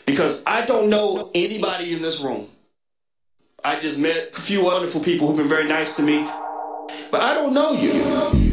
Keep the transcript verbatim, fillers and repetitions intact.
because I don't know anybody in this room. I just met a few wonderful people who've been very nice to me, but I don't know you.